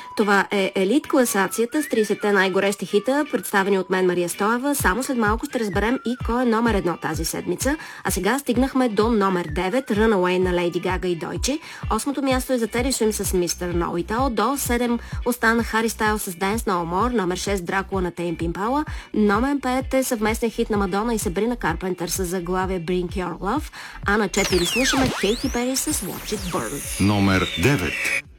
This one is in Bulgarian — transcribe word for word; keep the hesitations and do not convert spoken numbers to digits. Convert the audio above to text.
Това е Елит класацията с тридесетте най-горещи хита, представени от мен, Мария Стоева. Само след малко ще разберем и кой е номер едно тази седмица. А сега стигнахме до номер девет, Runaway на Лейди Гага и Дойче. Осмото място е за Тери Суим с мистер Know It All. До седем остана Хари Стайл с Dance No More. Номер шест Дракула на Тейм Импала. Номер пет е съвместен хит на Мадона и Сабрина Карпентър с заглавие Bring Your Love. А на четири слушаме Кейти Пери с Watch It Burn. Номер девет.